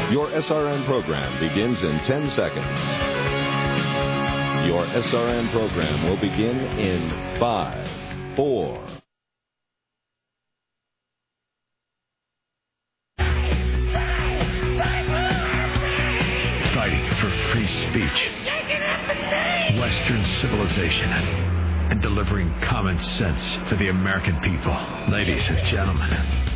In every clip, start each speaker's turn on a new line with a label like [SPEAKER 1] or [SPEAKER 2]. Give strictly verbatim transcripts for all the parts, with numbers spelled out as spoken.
[SPEAKER 1] Your S R N program begins in ten seconds. Your S R N program will begin in five, four.
[SPEAKER 2] Fighting for free speech, Western civilization, and delivering common sense for the American people. Ladies and gentlemen,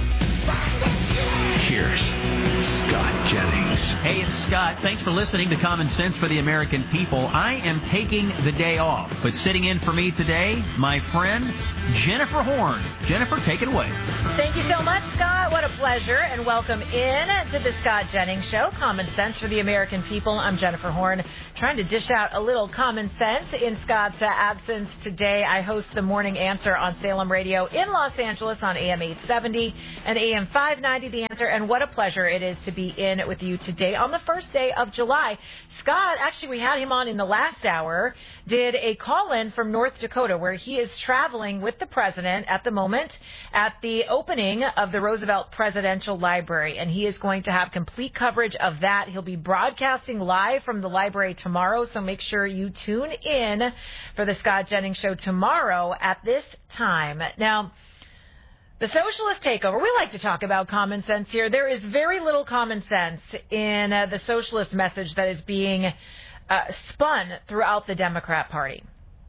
[SPEAKER 2] here's Scott Jennings.
[SPEAKER 3] Hey, it's Scott. Thanks for listening to Common Sense for the American People. I am taking the day off, but sitting in for me today, my friend Jennifer Horn. Jennifer, take it away.
[SPEAKER 4] Thank you so much, Scott. What a pleasure, and welcome in to the Scott Jennings Show, Common Sense for the American People. I'm Jennifer Horn, trying to dish out a little common sense in Scott's uh, absence today. I host the Morning Answer on Salem Radio in Los Angeles on A M eight seventy and A M five ninety, The Answer, and what a pleasure it is to be in with you today on the first day of July. Scott, actually, we had him on in the last hour, did a call-in from North Dakota where he is traveling with the president at the moment at the opening of the Roosevelt Presidential Library, and he is going to have complete coverage of that. He'll be broadcasting live from the library tomorrow, so make sure you tune in for the Scott Jennings Show tomorrow at this time. Now, the socialist takeover, we like to talk about common sense here. There is very little common sense in uh, the socialist message that is being uh, spun throughout the Democrat Party.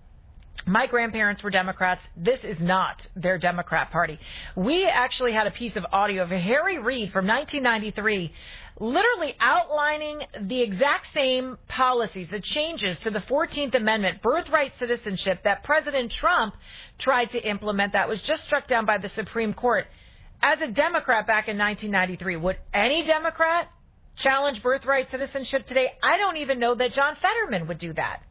[SPEAKER 4] My grandparents were Democrats. This is not their Democrat Party. We actually had a piece of audio of Harry Reid from nineteen ninety-three literally outlining the exact same policies, the changes to the fourteenth Amendment, birthright citizenship that President Trump tried to implement that was just struck down by the Supreme Court. As a Democrat back in nineteen ninety-three, would any Democrat challenge birthright citizenship today? I don't even know that John Fetterman would do that.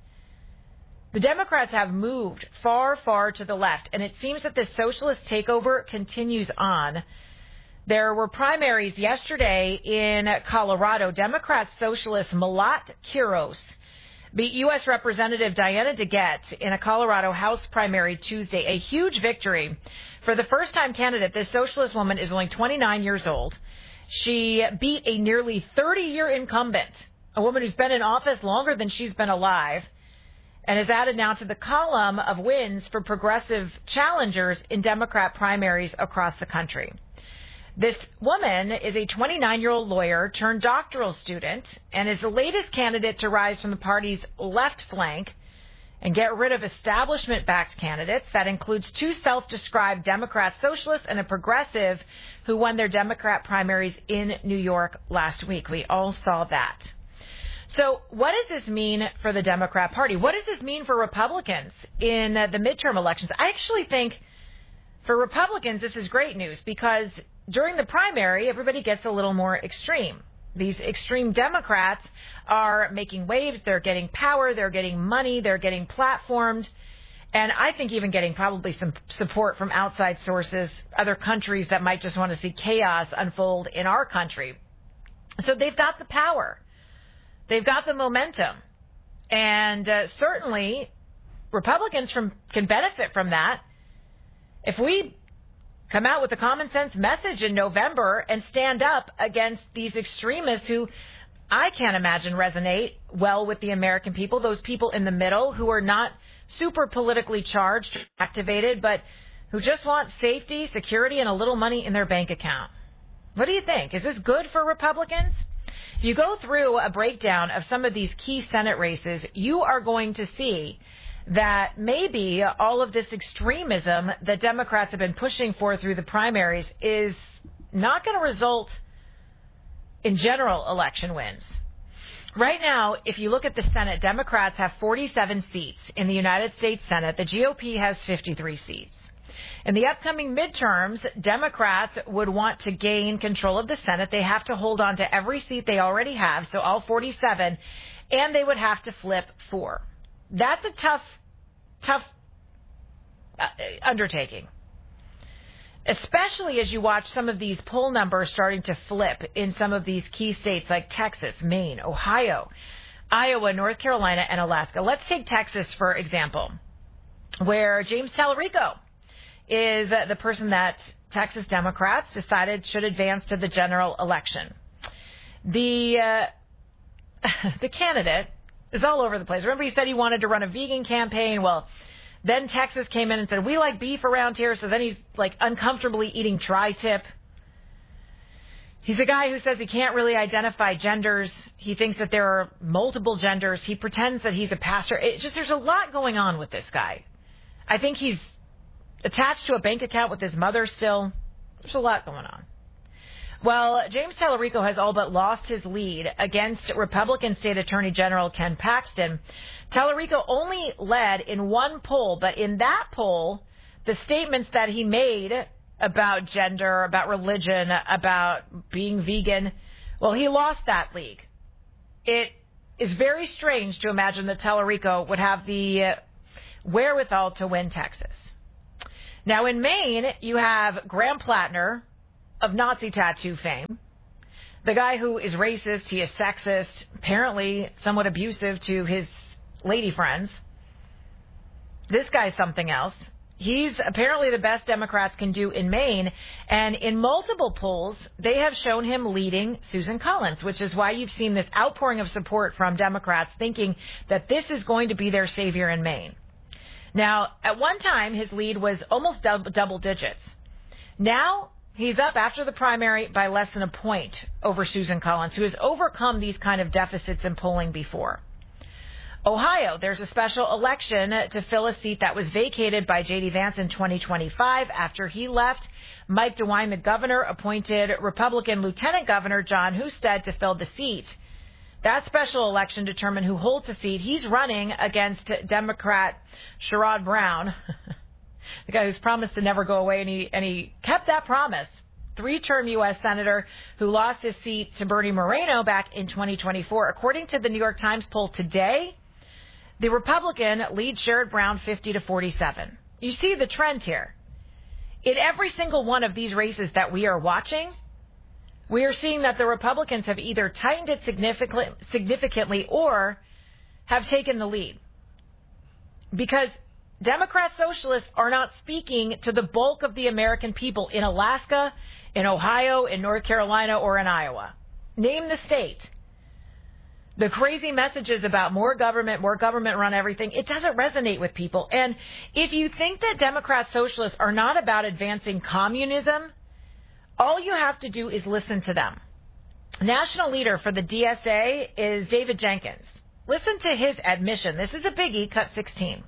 [SPEAKER 4] The Democrats have moved far, far to the left, and it seems that this socialist takeover continues on. There were primaries yesterday in Colorado. Democrat socialist Malat Quiros beat U S Representative Diana DeGette in a Colorado House primary Tuesday. A huge victory. For the first-time candidate, this socialist woman is only twenty-nine years old. She beat a nearly thirty-year incumbent, a woman who's been in office longer than she's been alive, and is added now to the column of wins for progressive challengers in Democrat primaries across the country. This woman is a twenty-nine-year-old lawyer turned doctoral student and is the latest candidate to rise from the party's left flank and get rid of establishment-backed candidates. That includes two self-described Democrat socialists and a progressive who won their Democrat primaries in New York last week. We all saw that. So what does this mean for the Democrat Party? What does this mean for Republicans in uh, the midterm elections? I actually think for Republicans, this is great news because during the primary, everybody gets a little more extreme. These extreme Democrats are making waves. They're getting power. They're getting money. They're getting platformed. And I think even getting probably some support from outside sources, other countries that might just want to see chaos unfold in our country. So they've got the power. They've got the momentum, and uh, certainly Republicans from, can benefit from that. If we come out with a common sense message in November and stand up against these extremists who I can't imagine resonate well with the American people, those people in the middle who are not super politically charged, activated, but who just want safety, security, and a little money in their bank account. What do you think? Is this good for Republicans? If you go through a breakdown of some of these key Senate races, you are going to see that maybe all of this extremism that Democrats have been pushing for through the primaries is not going to result in general election wins. Right now, if you look at the Senate, Democrats have forty-seven seats in the United States Senate. The G O P has fifty-three seats. In the upcoming midterms, Democrats would want to gain control of the Senate. They have to hold on to every seat they already have, so all forty-seven, and they would have to flip four. That's a tough, tough uh, undertaking, especially as you watch some of these poll numbers starting to flip in some of these key states like Texas, Maine, Ohio, Iowa, North Carolina, and Alaska. Let's take Texas, for example, where James Tallarico is the person that Texas Democrats decided should advance to the general election. The uh, the candidate is all over the place. Remember, he said he wanted to run a vegan campaign. Well, then Texas came in and said, we like beef around here. So then he's like uncomfortably eating tri-tip. He's a guy who says he can't really identify genders. He thinks that there are multiple genders. He pretends that he's a pastor. It just, there's a lot going on with this guy. I think he's attached to a bank account with his mother still. There's a lot going on. Well, James Tallarico has all but lost his lead against Republican State Attorney General Ken Paxton. Tallarico only led in one poll, but in that poll, the statements that he made about gender, about religion, about being vegan, well, he lost that league. It is very strange to imagine that Tallarico would have the wherewithal to win Texas. Now, in Maine, you have Graham Plattner of Nazi tattoo fame, the guy who is racist, he is sexist, apparently somewhat abusive to his lady friends. This guy's something else. He's apparently the best Democrats can do in Maine, and in multiple polls, they have shown him leading Susan Collins, which is why you've seen this outpouring of support from Democrats thinking that this is going to be their savior in Maine. Now, at one time, his lead was almost double, double digits. Now, he's up after the primary by less than a point over Susan Collins, who has overcome these kind of deficits in polling before. Ohio, there's a special election to fill a seat that was vacated by J D. Vance in twenty twenty-five. After he left, Mike DeWine, the governor, appointed Republican Lieutenant Governor John Husted to fill the seat. That special election determined who holds the seat. He's running against Democrat Sherrod Brown, the guy who's promised to never go away, and he, and he kept that promise. Three-term U S senator who lost his seat to Bernie Moreno back in twenty twenty-four. According to the New York Times poll today, the Republican leads Sherrod Brown fifty to forty-seven. You see the trend here. In every single one of these races that we are watching, we are seeing that the Republicans have either tightened it significantly, significantly or have taken the lead. Because Democrat socialists are not speaking to the bulk of the American people in Alaska, in Ohio, in North Carolina, or in Iowa. Name the state. The crazy messages about more government, more government run everything, it doesn't resonate with people. And if you think that Democrat socialists are not about advancing communism, all you have to do is listen to them. National leader for the D S A is David Jenkins. Listen to his admission. This is a biggie, cut sixteen.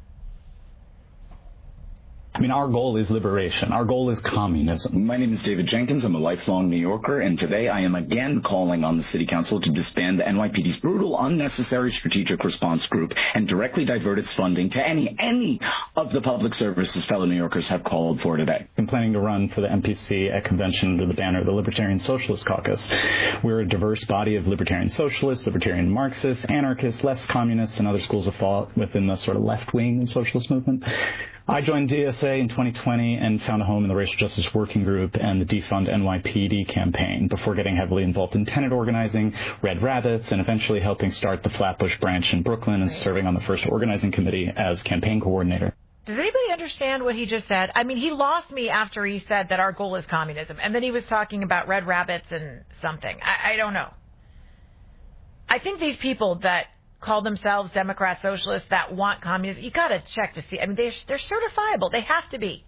[SPEAKER 5] I mean, our goal is liberation. Our goal is communism.
[SPEAKER 6] My name is David Jenkins. I'm a lifelong New Yorker, and today I am again calling on the City Council to disband the N Y P D's brutal, unnecessary strategic response group and directly divert its funding to any, any of the public services fellow New Yorkers have called for today.
[SPEAKER 5] I'm planning to run for the M P C at convention under the banner of the Libertarian Socialist Caucus. We're a diverse body of libertarian socialists, libertarian Marxists, anarchists, left communists, and other schools of thought within the sort of left-wing socialist movement. I joined D S A in twenty twenty and found a home in the Racial Justice Working Group and the Defund N Y P D campaign before getting heavily involved in tenant organizing, Red Rabbits, and eventually helping start the Flatbush branch in Brooklyn and serving on the first organizing committee as campaign coordinator.
[SPEAKER 4] Does anybody understand what he just said? I mean, he lost me after he said that our goal is communism, and then he was talking about Red Rabbits and something. I, I don't know. I think these people that call themselves Democrat socialists that want communism, you got to check to see. I mean, they're, they're certifiable. They have to be.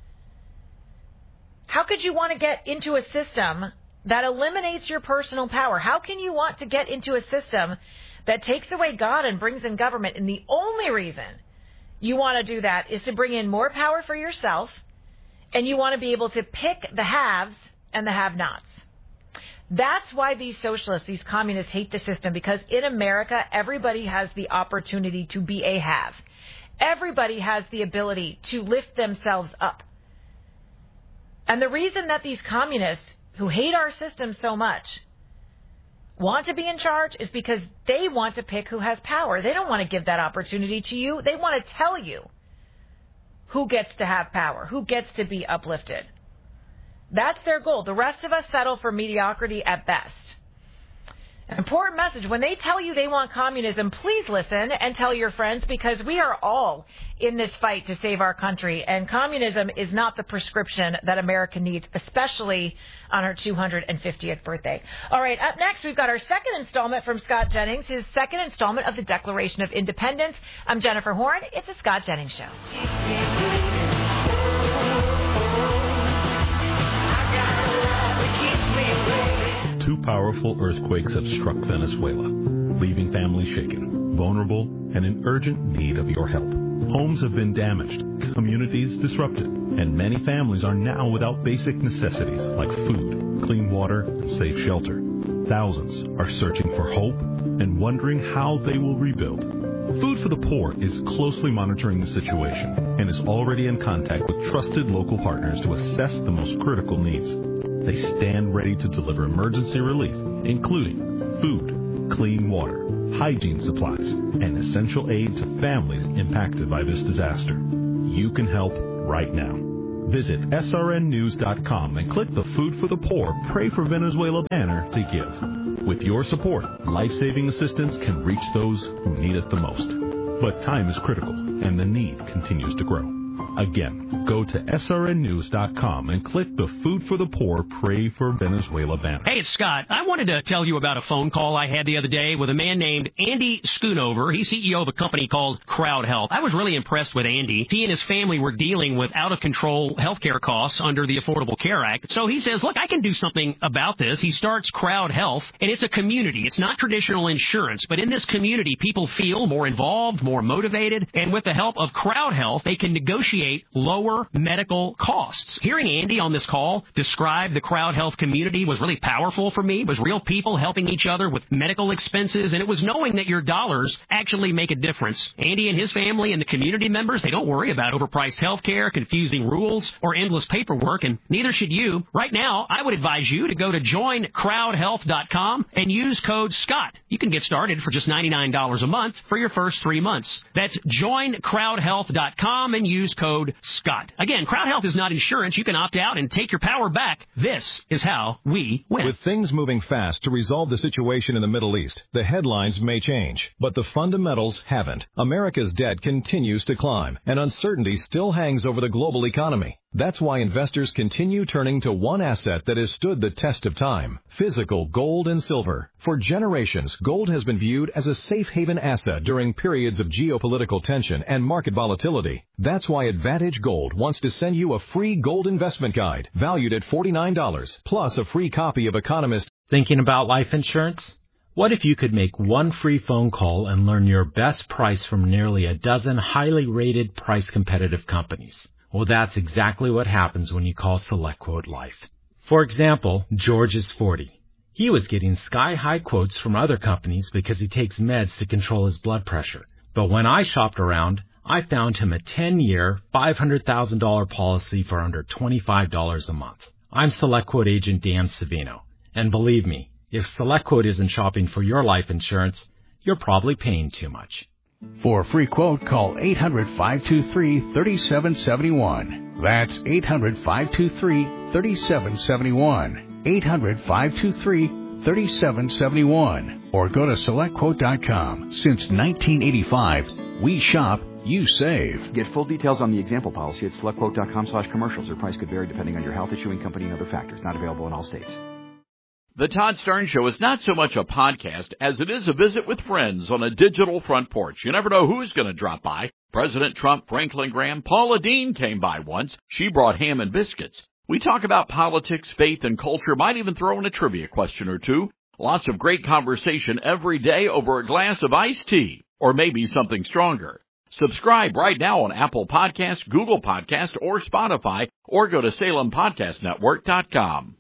[SPEAKER 4] How could you want to get into a system that eliminates your personal power? How can you want to get into a system that takes away God and brings in government? And the only reason you want to do that is to bring in more power for yourself, and you want to be able to pick the haves and the have-nots. That's why these socialists, these communists hate the system, because in America, everybody has the opportunity to be a have. Everybody has the ability to lift themselves up. And the reason that these communists who hate our system so much want to be in charge is because they want to pick who has power. They don't want to give that opportunity to you. They want to tell you who gets to have power, who gets to be uplifted. That's their goal. The rest of us settle for mediocrity at best. Important message. When they tell you they want communism, please listen and tell your friends, because we are all in this fight to save our country. And communism is not the prescription that America needs, especially on her two hundred fiftieth birthday. All right, up next, we've got our second installment from Scott Jennings, his second installment of the Declaration of Independence. I'm Jennifer Horn. It's a Scott Jennings Show.
[SPEAKER 7] Two powerful earthquakes have struck Venezuela, leaving families shaken, vulnerable, and in urgent need of your help. Homes have been damaged, communities disrupted, and many families are now without basic necessities like food, clean water, and safe shelter. Thousands are searching for hope and wondering how they will rebuild. Food for the Poor is closely monitoring the situation and is already in contact with trusted local partners to assess the most critical needs. They stand ready to deliver emergency relief, including food, clean water, hygiene supplies, and essential aid to families impacted by this disaster. You can help right now. Visit S R N news dot com and click the Food for the Poor Pray for Venezuela banner to give. With your support, life-saving assistance can reach those who need it the most. But time is critical, and the need continues to grow. Again, go to S R N news dot com and click the Food for the Poor Pray for Venezuela banner.
[SPEAKER 8] Hey, it's Scott. I wanted to tell you about a phone call I had the other day with a man named Andy Schoonover. He's C E O of a company called Crowd Health. I was really impressed with Andy. He and his family were dealing with out-of-control healthcare costs under the Affordable Care Act. So he says, look, I can do something about this. He starts Crowd Health, and it's a community. It's not traditional insurance, but in this community, people feel more involved, more motivated, and with the help of Crowd Health, they can negotiate lower medical costs. Hearing Andy on this call describe the Crowd Health community was really powerful for me. It was real people helping each other with medical expenses, and it was knowing that your dollars actually make a difference. Andy and his family and the community members, they don't worry about overpriced health care, confusing rules, or endless paperwork, and neither should you. Right now, I would advise you to go to join crowd health dot com and use code SCOTT. You can get started for just ninety-nine dollars a month for your first three months. That's join crowd health dot com and use code SCOTT. Again, Crowd Health is not insurance. You can opt out and take your power back. This is how we win.
[SPEAKER 9] With things moving fast to resolve the situation in the Middle East, the headlines may change, but the fundamentals haven't. America's debt continues to climb, and uncertainty still hangs over the global economy. That's why investors continue turning to one asset that has stood the test of time: physical gold and silver. For generations, gold has been viewed as a safe haven asset during periods of geopolitical tension and market volatility. That's why Advantage Gold wants to send you a free gold investment guide valued at forty-nine dollars, plus a free copy of Economist.
[SPEAKER 10] Thinking about life insurance? What if you could make one free phone call and learn your best price from nearly a dozen highly rated, price-competitive companies? Well, that's exactly what happens when you call SelectQuote Life. For example, George is forty. He was getting sky-high quotes from other companies because he takes meds to control his blood pressure. But when I shopped around, I found him a ten-year, five hundred thousand dollars policy for under twenty-five dollars a month. I'm SelectQuote agent Dan Savino. And believe me, if SelectQuote isn't shopping for your life insurance, you're probably paying too much.
[SPEAKER 11] For a free quote, call eight hundred, five two three, three seven seven one. That's eight hundred, five two three, three seven seven one. eight hundred, five two three, three seven seven one. Or go to select quote dot com. Since nineteen eighty-five, we shop, you save.
[SPEAKER 12] Get full details on the example policy at select quote dot com slash commercials. Their price could vary depending on your health, issuing company, and other factors. Not available in all states.
[SPEAKER 13] The Todd Stern Show is not so much a podcast as it is a visit with friends on a digital front porch. You never know who's going to drop by. President Trump, Franklin Graham, Paula Deen came by once. She brought ham and biscuits. We talk about politics, faith, and culture. Might even throw in a trivia question or two. Lots of great conversation every day over a glass of iced tea, or maybe something stronger. Subscribe right now on Apple Podcasts, Google Podcasts, or Spotify, or go to Salem Podcast Network dot com.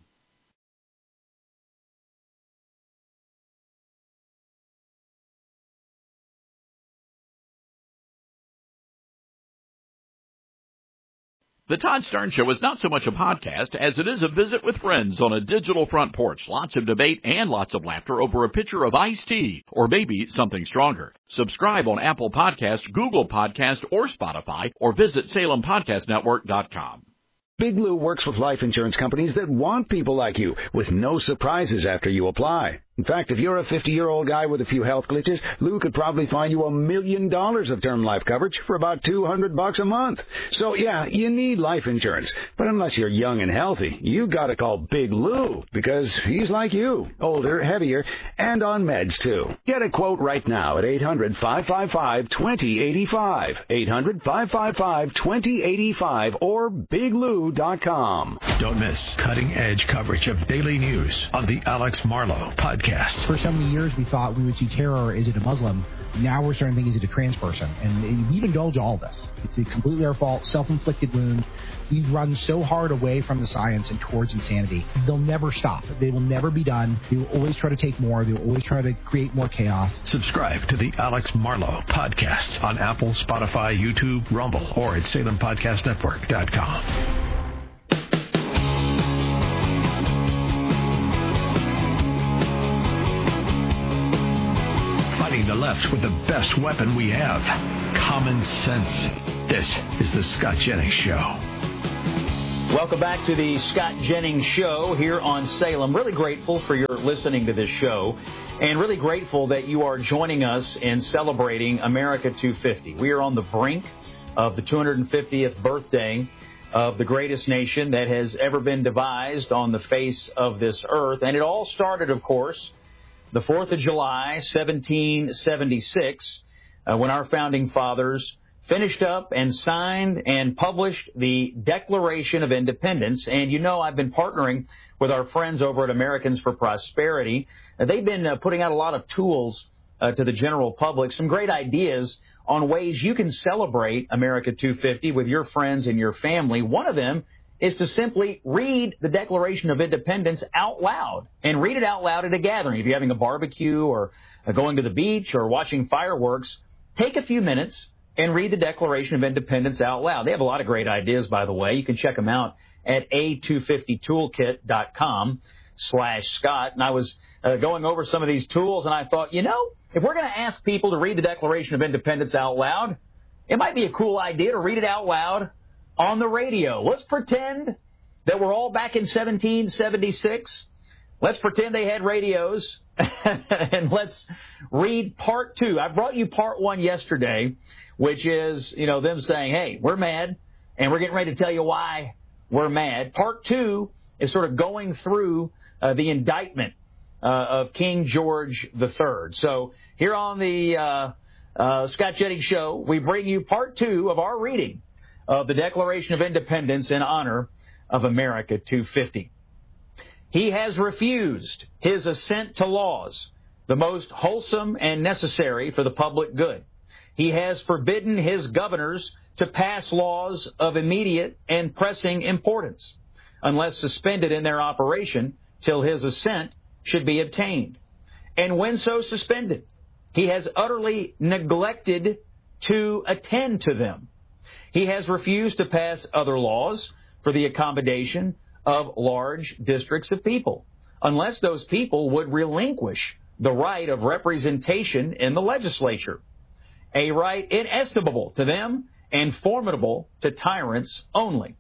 [SPEAKER 13] The Todd Stern Show is not so much a podcast as it is a visit with friends on a digital front porch. Lots of debate and lots of laughter over a pitcher of iced tea, or maybe something stronger. Subscribe on Apple Podcasts, Google Podcasts, or Spotify, or visit Salem Podcast Network dot com.
[SPEAKER 14] Big Blue works with life insurance companies that want people like you with no surprises after you apply. In fact, if you're a fifty-year-old guy with a few health glitches, Lou could probably find you a million dollars of term life coverage for about two hundred bucks a month. So, yeah, you need life insurance. But unless you're young and healthy, you gotta call Big Lou, because he's like you, older, heavier, and on meds, too. Get a quote right now at eight hundred, five five five, two zero eight five, eight hundred, five five five, two zero eight five, or big lou dot com.
[SPEAKER 2] Don't miss cutting-edge coverage of daily news on the Alex Marlow Podcast.
[SPEAKER 15] For so many years, we thought we would see terror. Is it a Muslim? Now we're starting to think, is it a trans person? And we've indulged all this. It's completely our fault, self-inflicted wound. We've run so hard away from the science and towards insanity. They'll never stop. They will never be done. They will always try to take more. They will always try to create more chaos.
[SPEAKER 2] Subscribe to the Alex Marlow Podcast on Apple, Spotify, YouTube, Rumble, or at Salem Podcast Network dot com. The left with the best weapon we have, common sense. This is the Scott Jennings Show.
[SPEAKER 3] Welcome back to the Scott Jennings Show here on Salem. Really grateful for your listening to this show, and really grateful that you are joining us in celebrating America two fifty. We are on the brink of the two hundred fiftieth birthday of the greatest nation that has ever been devised on the face of this earth. And it all started, of course, the fourth of July, seventeen seventy-six, uh, when our founding fathers finished up and signed and published the Declaration of Independence. And you know, I've been partnering with our friends over at Americans for Prosperity. Uh, they've been uh, putting out a lot of tools uh, to the general public, some great ideas on ways you can celebrate America two fifty with your friends and your family. One of them is to simply read the Declaration of Independence out loud, and read it out loud at a gathering. If you're having a barbecue or going to the beach or watching fireworks, take a few minutes and read the Declaration of Independence out loud. They have a lot of great ideas, by the way. You can check them out at a two fifty toolkit dot com slash Scott. And I was uh, going over some of these tools, and I thought, you know, if we're going to ask people to read the Declaration of Independence out loud, it might be a cool idea to read it out loud on the radio. Let's pretend that we're all back in seventeen seventy-six. Let's pretend they had radios, and let's read part two. I brought you part one yesterday, which is, you know, them saying, hey, we're mad, and we're getting ready to tell you why we're mad. Part two is sort of going through uh, the indictment uh, of King George the Third. So here on the uh, uh, Scott Jennings Show, we bring you part two of our reading of the Declaration of Independence in honor of America two fifty. He has refused his assent to laws, the most wholesome and necessary for the public good. He has forbidden his governors to pass laws of immediate and pressing importance, unless suspended in their operation till his assent should be obtained. And when so suspended, he has utterly neglected to attend to them. He has refused to pass other laws for the accommodation of large districts of people, unless those people would relinquish the right of representation in the legislature, a right inestimable to them and formidable to tyrants only.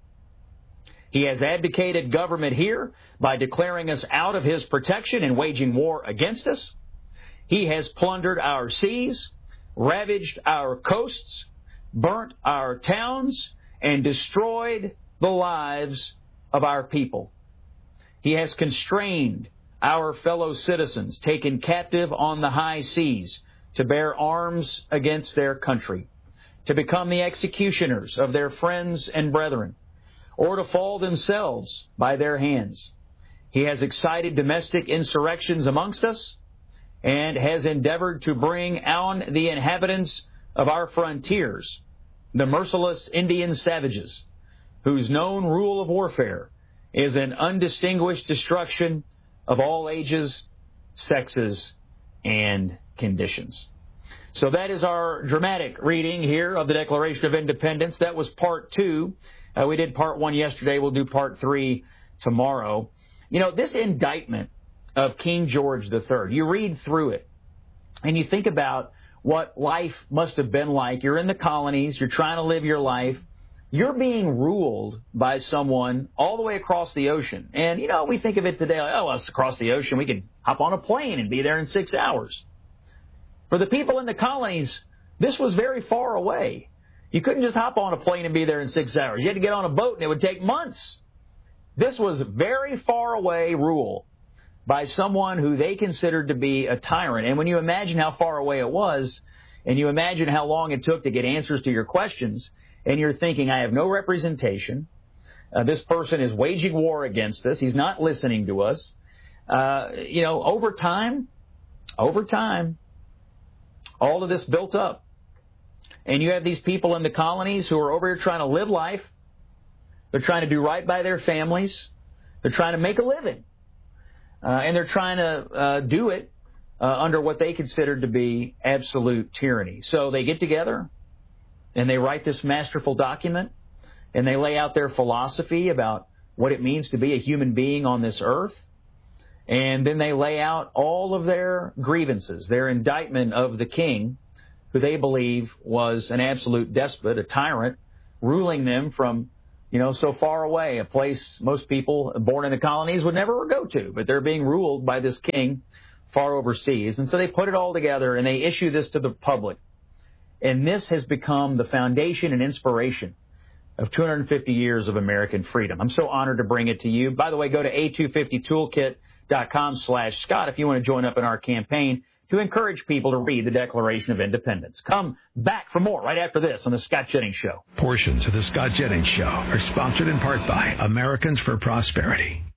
[SPEAKER 3] He has abdicated government here by declaring us out of his protection and waging war against us. He has plundered our seas, ravaged our coasts, burnt our towns, and destroyed the lives of our people. He has constrained our fellow citizens, taken captive on the high seas, to bear arms against their country, to become the executioners of their friends and brethren, or to fall themselves by their hands. He has excited domestic insurrections amongst us, and has endeavored to bring on the inhabitants of our frontiers the merciless Indian savages, whose known rule of warfare is an undistinguished destruction of all ages, sexes, and conditions. So that is our dramatic reading here of the Declaration of Independence. That was part two. Uh, we did part one yesterday. We'll do part three tomorrow. You know, this indictment of King George the Third, you read through it, and you think about what life must have been like. You're in the colonies. You're trying to live your life. You're being ruled by someone all the way across the ocean. And, you know, we think of it today, like, oh, well, it's across the ocean. We could hop on a plane and be there in six hours. For the people in the colonies, this was very far away. You couldn't just hop on a plane and be there in six hours. You had to get on a boat, and it would take months. This was very far away rule by someone who they considered to be a tyrant. And when you imagine how far away it was, and you imagine how long it took to get answers to your questions, and you're thinking, I have no representation. Uh, this person is waging war against us. He's not listening to us. Uh, you know, over time, over time, all of this built up. And you have these people in the colonies who are over here trying to live life. They're trying to do right by their families. They're trying to make a living. Uh, and they're trying to uh, do it uh, under what they consider to be absolute tyranny. So they get together and they write this masterful document, and they lay out their philosophy about what it means to be a human being on this earth. And then they lay out all of their grievances, their indictment of the king, who they believe was an absolute despot, a tyrant, ruling them from, you know, so far away, a place most people born in the colonies would never go to. But they're being ruled by this king far overseas. And so they put it all together and they issue this to the public. And this has become the foundation and inspiration of two hundred fifty years of American freedom. I'm so honored to bring it to you. By the way, go to A two fifty toolkit dot com slash Scott if you want to join up in our campaign to encourage people to read the Declaration of Independence. Come back for more right after this on The Scott Jennings Show.
[SPEAKER 2] Portions of The Scott Jennings Show are sponsored in part by Americans for Prosperity.